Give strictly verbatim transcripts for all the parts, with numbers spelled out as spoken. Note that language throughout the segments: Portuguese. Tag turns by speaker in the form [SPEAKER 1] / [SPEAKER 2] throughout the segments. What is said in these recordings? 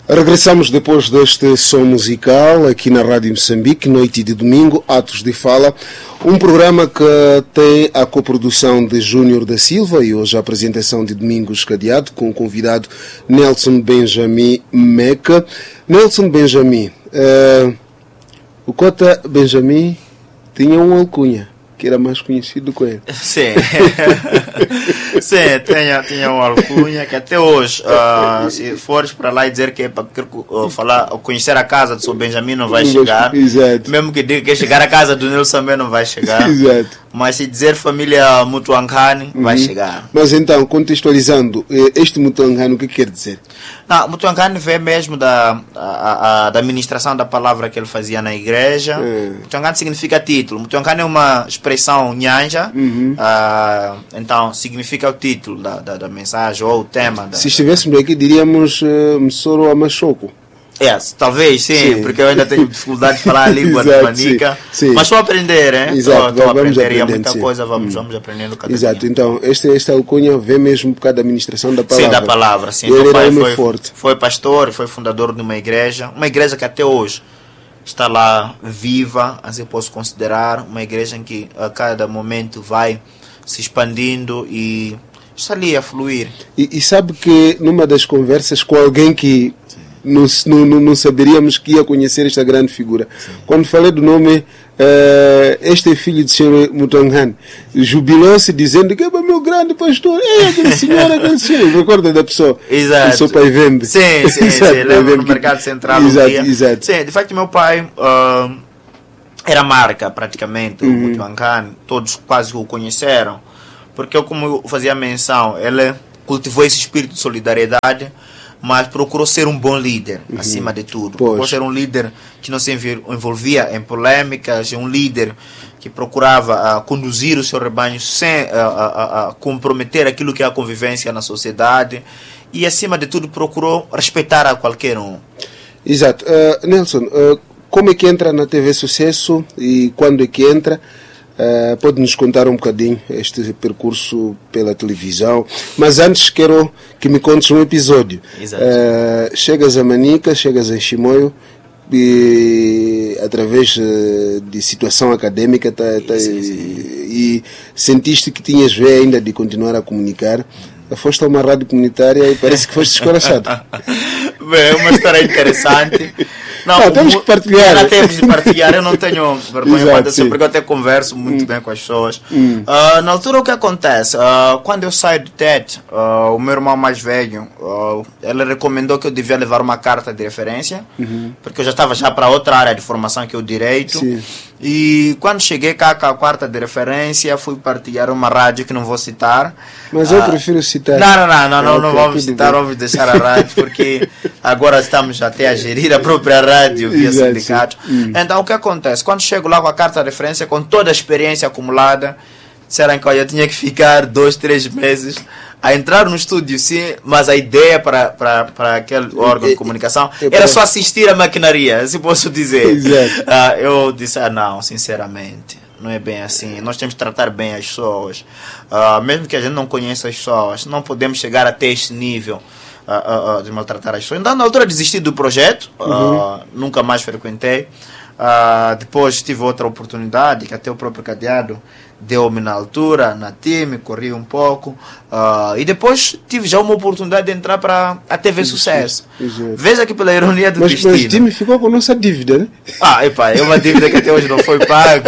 [SPEAKER 1] Regressamos depois deste som musical aqui na Rádio Moçambique, noite de domingo, Atos de Fala, um programa que tem a coprodução de Júnior da Silva e hoje a apresentação de Domingos Cadeado com o convidado Nelson Benjamin Meca. Nelson Benjamin, uh, o Cota Benjamin tinha uma alcunha que era mais conhecido com ele.
[SPEAKER 2] Sim, sim, tinha, tinha uma alcunha que até hoje, uh, se fores para lá e dizer que é para uh, falar, conhecer a casa do seu Benjamin não vai chegar.
[SPEAKER 1] Exato.
[SPEAKER 2] Mesmo que diga que é chegar à casa do Nelson também não vai chegar.
[SPEAKER 1] Exato.
[SPEAKER 2] Mas se dizer família Mutuancane, uhum, vai chegar.
[SPEAKER 1] Mas então, contextualizando, este Mutuancane, o que quer dizer?
[SPEAKER 2] Não, Mutuancane veio mesmo da, a, a, da administração da palavra que ele fazia na igreja. Uhum. Mutuancane significa título. Mutuancane é uma expressão nhanja, uhum. uh, então significa o título da, da, da mensagem ou o tema. Da,
[SPEAKER 1] Se estivéssemos aqui, diríamos uh, Msoro Amachoco.
[SPEAKER 2] É, talvez sim, sim, porque eu ainda tenho dificuldade de falar a língua de manica, sim, sim. Mas estou a aprender, hein?
[SPEAKER 1] Exato,
[SPEAKER 2] estou a aprender e há
[SPEAKER 1] muita
[SPEAKER 2] sim. coisa, vamos, hum. vamos aprendendo cada
[SPEAKER 1] Exato,
[SPEAKER 2] dia.
[SPEAKER 1] então, esta, esta alcunha vem mesmo por causa da administração da palavra.
[SPEAKER 2] Sim, da palavra, sim.
[SPEAKER 1] Ele
[SPEAKER 2] Meu pai
[SPEAKER 1] era
[SPEAKER 2] foi,
[SPEAKER 1] forte.
[SPEAKER 2] foi pastor, foi fundador de uma igreja, uma igreja que até hoje está lá viva, assim posso considerar, uma igreja em que a cada momento vai se expandindo e está ali a fluir.
[SPEAKER 1] E, e sabe que numa das conversas com alguém que Não, não, não saberíamos que ia conhecer esta grande figura. Sim. Quando falei do nome, uh, este é filho de senhor Mutuancane, jubilou-se dizendo que é meu grande pastor, é aquele senhor, aquele senhor. Recorda da pessoa?
[SPEAKER 2] Exato.
[SPEAKER 1] O seu pai vende.
[SPEAKER 2] Sim, sim, sim. Lembro no mercado central.
[SPEAKER 1] Exato,
[SPEAKER 2] um dia.
[SPEAKER 1] exato.
[SPEAKER 2] Sim, de facto, meu pai uh, era marca praticamente, uhum. o Mutuancane, todos quase o conheceram, porque eu, como eu fazia menção, ele cultivou esse espírito de solidariedade, mas procurou ser um bom líder, uhum. acima de tudo. Poxa. Procurou ser um líder que não se envolvia em polêmicas, um líder que procurava uh, conduzir o seu rebanho sem uh, uh, uh, comprometer aquilo que é a convivência na sociedade e, acima de tudo, procurou respeitar a qualquer um.
[SPEAKER 1] Exato. Uh, Nelson, uh, como é que entra na T V Sucesso e quando é que entra? Uh, pode nos contar um bocadinho este percurso pela televisão, mas antes quero que me contes um episódio. Uh, chegas a Manica, chegas a Chimoio e através uh, de situação académica tá, tá, sim, sim. E, e sentiste que tinhas veia ainda de continuar a comunicar. Hum. Foste a uma rádio comunitária e parece que foste escorachado.
[SPEAKER 2] Bem, é uma história interessante. Não,
[SPEAKER 1] ah, temos que partilhar.
[SPEAKER 2] Não, temos de partilhar. Eu não tenho vergonha para dizer, porque eu até converso muito hum. bem com as pessoas. Hum. Uh, na altura, o que acontece? Uh, quando eu saio do T E T, uh, o meu irmão mais velho, uh, ele recomendou que eu devia levar uma carta de referência, uhum. porque eu já estava já para outra área de formação, que é o direito. Sim. E quando cheguei cá com a carta de referência, fui partilhar uma rádio que não vou citar.
[SPEAKER 1] Mas eu uh, prefiro citar.
[SPEAKER 2] Não, não, não, não, não, não vamos citar, bem. Vamos deixar a rádio, porque agora estamos até a gerir a própria rádio via Exato, sindicato. Hum. Então, o que acontece? Quando chego lá com a carta de referência, com toda a experiência acumulada, disseram que eu tinha que ficar dois, três meses a entrar no estúdio, sim, mas a ideia para, para, para aquele órgão de comunicação é, é era só assistir a maquinaria, se posso dizer. Uh, eu disse, ah, não, sinceramente, não é bem assim. Nós temos que tratar bem as pessoas. Uh, mesmo que a gente não conheça as pessoas, não podemos chegar até este nível uh, uh, uh, de maltratar as pessoas. Então, na altura, desisti do projeto, uh, uhum. nunca mais frequentei. Uh, depois tive outra oportunidade, que até o próprio Cadeado deu-me na altura, na time, corri um pouco, uh, e depois tive já uma oportunidade de entrar para a T V Exato. Sucesso. Exato. Veja que pela ironia do
[SPEAKER 1] mas,
[SPEAKER 2] destino.
[SPEAKER 1] Mas o time ficou com nossa dívida, né?
[SPEAKER 2] Ah, epá, é uma dívida que até hoje não foi paga.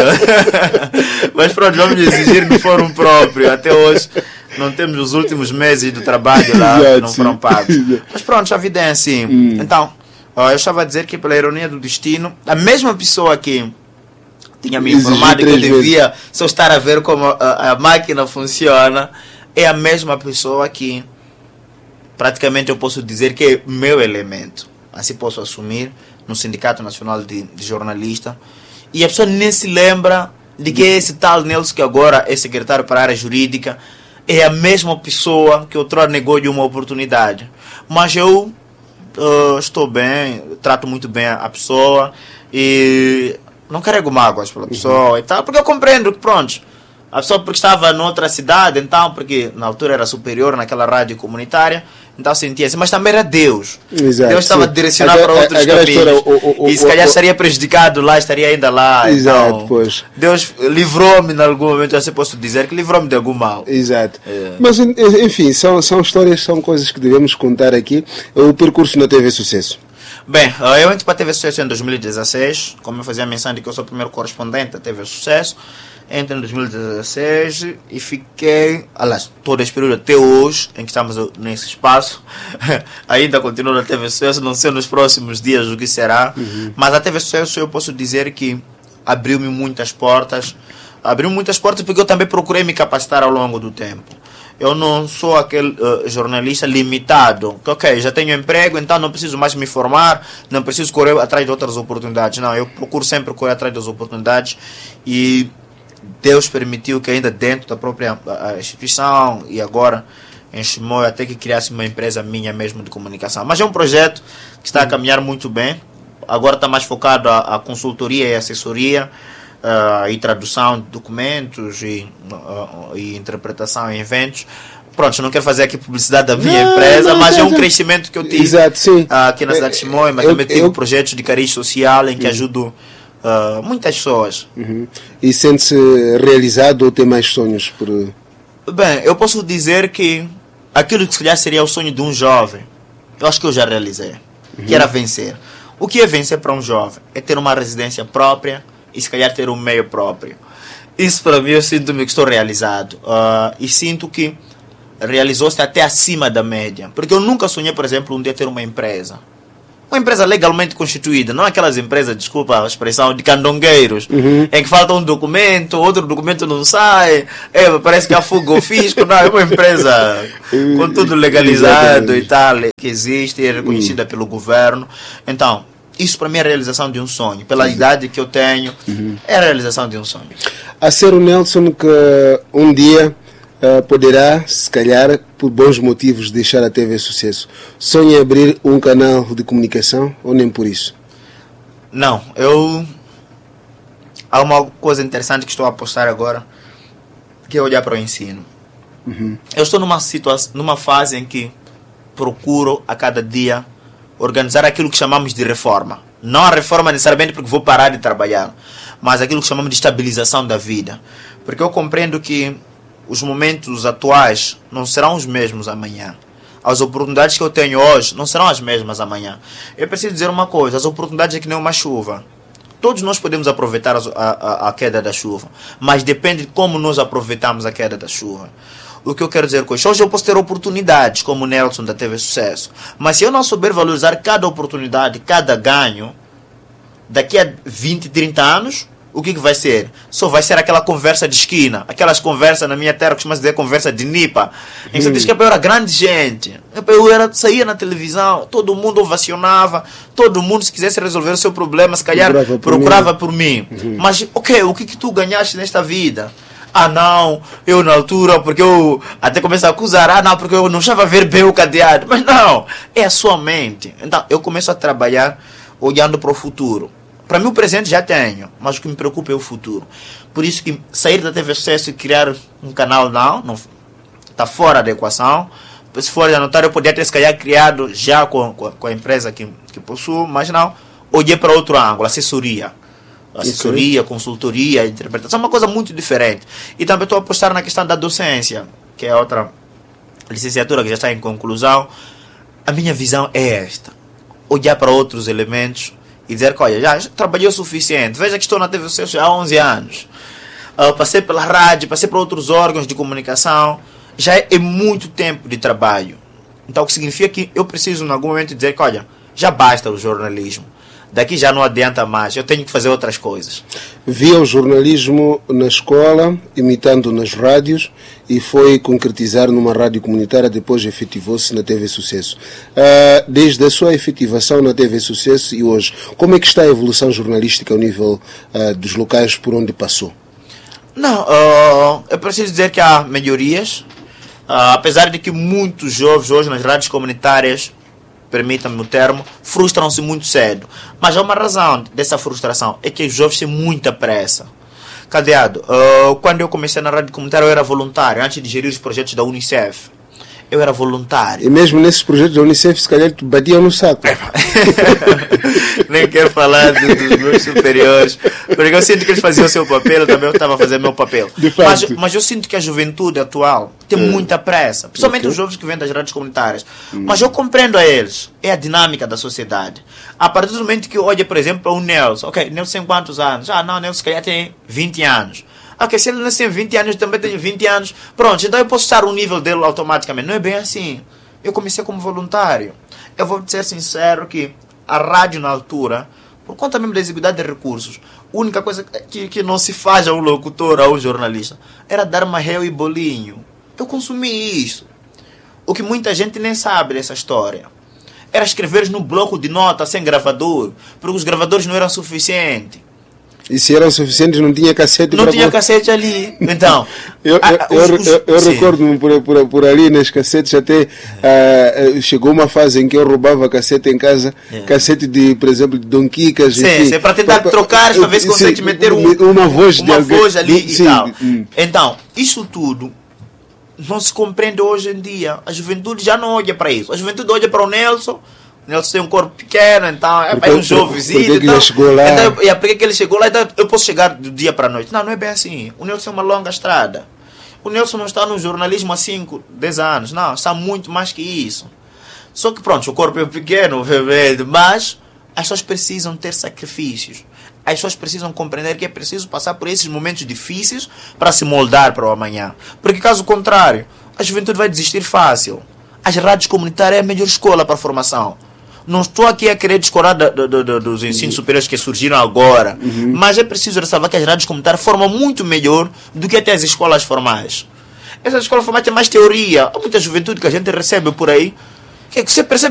[SPEAKER 2] Mas pronto, vamos exigir no fórum próprio. Até hoje não temos os últimos meses do trabalho lá, Exato, não foram pagos. Exato. Mas pronto, a vida é assim. Hum. Então, uh, eu estava a dizer que pela ironia do destino, a mesma pessoa que tinha me informado que eu devia só estar a ver como a, a máquina funciona, é a mesma pessoa que praticamente eu posso dizer que é meu elemento, assim posso assumir, no Sindicato Nacional de, de Jornalistas, e a pessoa nem se lembra de que esse tal Nelson, que agora é secretário para a área jurídica, é a mesma pessoa que outrora negou-lhe uma oportunidade. Mas eu uh, estou bem, trato muito bem a pessoa e não carrego mágoas pela pessoa uhum. e tal, porque eu compreendo que, pronto, A pessoa porque estava noutra cidade, então, porque na altura era superior naquela rádio comunitária, então sentia-se, mas também era Deus.
[SPEAKER 1] Exato,
[SPEAKER 2] Deus estava
[SPEAKER 1] sim.
[SPEAKER 2] a direcionar
[SPEAKER 1] a,
[SPEAKER 2] para outros
[SPEAKER 1] a, a
[SPEAKER 2] caminhos.
[SPEAKER 1] história, o, o,
[SPEAKER 2] e se calhar
[SPEAKER 1] o,
[SPEAKER 2] estaria prejudicado lá, estaria ainda lá.
[SPEAKER 1] Exato,
[SPEAKER 2] então,
[SPEAKER 1] pois.
[SPEAKER 2] Deus livrou-me em algum momento, eu assim posso dizer que livrou-me de algum mal.
[SPEAKER 1] Exato.
[SPEAKER 2] É.
[SPEAKER 1] Mas, enfim, são, são histórias, são coisas que devemos contar aqui. O percurso na T V Sucesso.
[SPEAKER 2] Bem, eu entrei para a T V Sucesso em dois mil e dezesseis, como eu fazia menção de que eu sou o primeiro correspondente da T V Sucesso. Entrei em dois mil e dezesseis e fiquei, aliás, todo esse período até hoje, em que estamos nesse espaço, ainda continuo na T V Sucesso, não sei nos próximos dias o que será, uhum. Mas a T V Sucesso eu posso dizer que abriu-me muitas portas, abriu muitas portas porque eu também procurei me capacitar ao longo do tempo. Eu não sou aquele uh, jornalista limitado, que ok, já tenho emprego, então não preciso mais me formar, não preciso correr atrás de outras oportunidades. Não, eu procuro sempre correr atrás das oportunidades e Deus permitiu que ainda dentro da própria a instituição e agora em Chimoio até que criasse uma empresa minha mesmo de comunicação. Mas é um projeto que está a caminhar muito bem, agora está mais focado a, a consultoria e assessoria, Uh, e tradução de documentos e, uh, e interpretação em eventos. Pronto, eu não quero fazer aqui publicidade da minha não, empresa, não, mas não, é um não. crescimento que eu tive. Exato, sim. Uh, aqui na cidade de Chimoio, mas eu, também tive eu... projetos de cariz social em que uhum. ajudo uh, muitas pessoas.
[SPEAKER 1] Uhum. E sente-se realizado ou tem mais sonhos? Por...
[SPEAKER 2] Bem, eu posso dizer que aquilo que se calhar seria o sonho de um jovem, eu acho que eu já realizei, uhum. que era vencer. O que é vencer para um jovem? É ter uma residência própria e se calhar ter um meio próprio. Isso para mim eu sinto-me que estou realizado. Uh, e sinto que realizou-se até acima da média. Porque eu nunca sonhei, por exemplo, um dia ter uma empresa. Uma empresa legalmente constituída. Não aquelas empresas, desculpa a expressão, de candongueiros. Uhum. Em que falta um documento, outro documento não sai. É, parece que afuga o fisco. Não, é uma empresa com tudo legalizado e tal, que existe, é reconhecida uhum. pelo governo. Então, isso para mim é a realização de um sonho. Pela uhum. idade que eu tenho, uhum. é a realização de um sonho.
[SPEAKER 1] A ser o Nelson que um dia uh, poderá, se calhar, por bons motivos, deixar a T V Sucesso. Sonha abrir um canal de comunicação ou nem por isso?
[SPEAKER 2] Não, eu... Há uma coisa interessante que estou a apostar agora, que é olhar para o ensino. Uhum. Eu estou numa situação, numa fase em que procuro a cada dia organizar aquilo que chamamos de reforma. Não a reforma necessariamente porque vou parar de trabalhar, mas aquilo que chamamos de estabilização da vida. Porque eu compreendo que os momentos atuais não serão os mesmos amanhã. As oportunidades que eu tenho hoje não serão as mesmas amanhã. Eu preciso dizer uma coisa, as oportunidades é que nem uma chuva. Todos nós podemos aproveitar a, a, a queda da chuva, mas depende de como nós aproveitamos a queda da chuva. O que eu quero dizer com isso? Hoje eu posso ter oportunidades, como o Nelson da T V Sucesso. Mas se eu não souber valorizar cada oportunidade, cada ganho, daqui a vinte, trinta anos, o que, que vai ser? Só vai ser aquela conversa de esquina. Aquelas conversas na minha terra, que costuma dizer conversa de nipa. Em que você diz que eu era grande gente. Eu era, saía na televisão, todo mundo ovacionava, todo mundo, se quisesse resolver o seu problema, se calhar procurava por procurava mim. Por mim. Uhum. Mas, ok, o que, que tu ganhaste nesta vida? Ah, não, eu na altura, porque eu até começo a acusar, ah, não, porque eu não estava a ver bem o cadeado. Mas não, é a sua mente. Então, eu começo a trabalhar olhando para o futuro. Para mim, o presente já tenho, mas o que me preocupa é o futuro. Por isso que sair da T V Sucesso e criar um canal, não, não está fora da equação. Se for anotar, eu poderia ter, se calhar, criado já com, com, com a empresa que, que possuo, mas não, olhei para outro ângulo, assessoria. Assessoria, consultoria, interpretação, é uma coisa muito diferente. E também estou a apostar na questão da docência, que é outra licenciatura que já está em conclusão. A minha visão é esta: olhar para outros elementos e dizer que, olha, já, já trabalhei o suficiente. Veja que estou na T V Sucesso há onze anos. Uh, passei pela rádio, passei por outros órgãos de comunicação. Já é, é muito tempo de trabalho. Então, o que significa que eu preciso, em algum momento, dizer que, olha, já basta o jornalismo. Daqui já não adianta mais, eu tenho que fazer outras coisas.
[SPEAKER 1] Via o jornalismo na escola, imitando nas rádios, e foi concretizar numa rádio comunitária, depois efetivou-se na T V Sucesso. Uh, desde a sua efetivação na T V Sucesso e hoje, como é que está a evolução jornalística ao nível uh, dos locais por onde passou?
[SPEAKER 2] Não, uh, eu preciso dizer que há melhorias, uh, apesar de que muitos jovens hoje nas rádios comunitárias, permitam-me o termo, frustram-se muito cedo. Mas há uma razão dessa frustração, é que os jovens têm muita pressa. Cadeado, uh, quando eu comecei na rádio comunitária eu era voluntário, antes de gerir os projetos da Unicef. Eu era voluntário.
[SPEAKER 1] E mesmo nesses projetos da Unicef, se calhar, te batiam no saco.
[SPEAKER 2] Nem quero falar do, dos meus superiores, porque eu sinto que eles faziam o seu papel, eu também estava a fazer o meu papel. Mas, mas eu sinto que a juventude atual tem é. muita pressa, principalmente okay. os jovens que vêm das rádios comunitárias. Hum. Mas eu compreendo a eles, é a dinâmica da sociedade. A partir do momento que eu olho, por exemplo, para o Nelson, ok, Nelson tem quantos anos? Ah, não, Nelson se calhar tem vinte anos. Ok, se ele nasceu em vinte anos, eu também tenho vinte anos. Pronto, então eu posso estar o nível dele automaticamente. Não é bem assim. Eu comecei como voluntário. Eu vou ser sincero que a rádio na altura, por conta mesmo da exiguidade de recursos, a única coisa que, que não se faz a um locutor, a um jornalista, era dar marreu e bolinho. Eu consumi isso. O que muita gente nem sabe dessa história. Era escrever no bloco de notas sem gravador, porque os gravadores não eram suficientes.
[SPEAKER 1] E se eram suficientes, não tinha cassete
[SPEAKER 2] Não
[SPEAKER 1] para
[SPEAKER 2] tinha cassete ali. Então,
[SPEAKER 1] eu,
[SPEAKER 2] a,
[SPEAKER 1] eu,
[SPEAKER 2] os,
[SPEAKER 1] eu, eu
[SPEAKER 2] sim.
[SPEAKER 1] recordo-me por, por, por ali nas cassetes, até uh, chegou uma fase em que eu roubava cassete em casa, yeah. cassete de, por exemplo, de Dom Quicas.
[SPEAKER 2] Sim, enfim, sim, para tentar pra, trocar, para ver se consegue meter um,
[SPEAKER 1] uma voz,
[SPEAKER 2] uma
[SPEAKER 1] de
[SPEAKER 2] voz ali e
[SPEAKER 1] sim.
[SPEAKER 2] tal. Hum. Então, isso tudo não se compreende hoje em dia. A juventude já não olha para isso. A juventude olha para o Nelson. Nelson tem um corpo pequeno, então é porque, um jovenzinho.
[SPEAKER 1] Porque então, ele chegou lá.
[SPEAKER 2] Então, e porque ele chegou lá, então eu posso chegar do dia para a noite. Não, não é bem assim. O Nelson é uma longa estrada. O Nelson não está no jornalismo há cinco, dez anos. Não, está muito mais que isso. Só que pronto, o corpo é pequeno, mas as pessoas precisam ter sacrifícios. As pessoas precisam compreender que é preciso passar por esses momentos difíceis para se moldar para o amanhã. Porque caso contrário, a juventude vai desistir fácil. As rádios comunitárias é a melhor escola para a formação. Não estou aqui a querer discordar do, do, do, dos ensinos superiores que surgiram agora, uhum. mas é preciso ressalvar que as rádios comunitárias formam muito melhor do que até as escolas formais. Essas escolas formais têm mais teoria. Há muita juventude que a gente recebe por aí, que você percebe